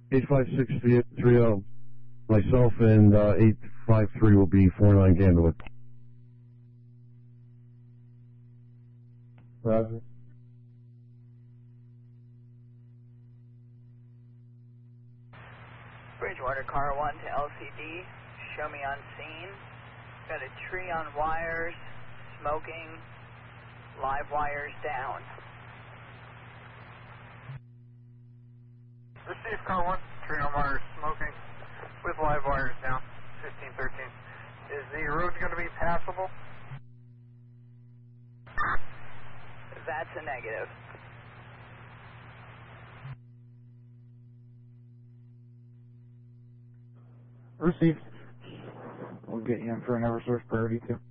85630. Myself and 853 will be 49 Ganderwood. Roger. Bridgewater Car 1 to LCD. Show me on scene. Got a tree on wires, smoking, live wires down. Receive Car 1, tree on wires, smoking, with live wires down, 1513. Is the road going to be passable? That's a negative. Received. We'll get you in for an Eversource priority 2.